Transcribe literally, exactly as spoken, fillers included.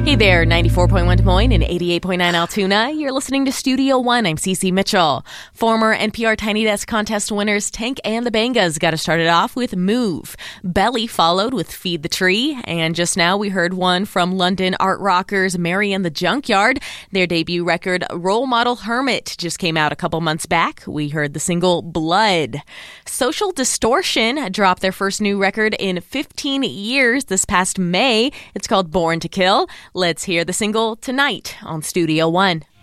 Hey there, ninety-four point one Des Moines and eighty-eight point nine Altoona. You're listening to Studio One. I'm Cece Mitchell. Former N P R Tiny Desk contest winners Tank and the Bangas got us started off with Move. Belly followed with Feed the Tree. And just now we heard one from London art rockers Mary and the Junkyard. Their debut record, Role Model Hermit, just came out a couple months back. We heard the single Blood. Social Distortion dropped their first new record in fifteen years this past May. It's called Born to Kill. Let's hear the single tonight on Studio One.